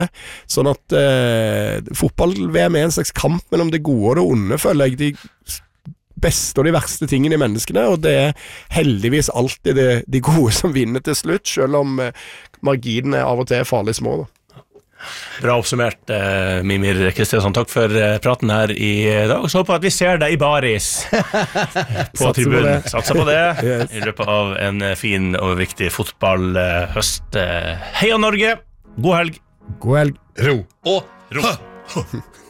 Sånn at fotball-VM en slags kamp mellom det gode og det onde, føler jeg. De beste og de verste tingene i menneskene, og det heldigvis alltid de gode som vinner til slutt, selv om marginene av og til farlig små da. Bra oppsummert, Mimir Kristiansson. Takk for praten her i dag. Så håper jeg at vi ser deg i baris på tribunen. Satser på det yes. I løpet av en fin og viktig fotballhøst. Heia Norge! God helg! God helg! Ro og ro!